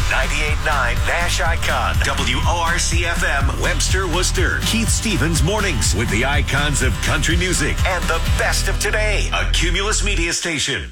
98.9 Nash Icon. WORC-FM, Webster, Worcester. Keith Stevens Mornings with the icons of country music and the best of today. A Cumulus Media Station.